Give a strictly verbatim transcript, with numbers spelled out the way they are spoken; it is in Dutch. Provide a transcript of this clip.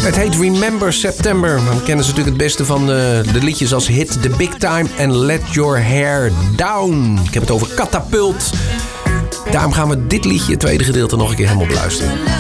Het heet Remember September. We kennen ze natuurlijk het beste van de, de liedjes als Hit the Big Time en Let Your Hair Down. Ik heb het over Catapult. Daarom gaan we dit liedje, het tweede gedeelte, nog een keer helemaal beluisteren.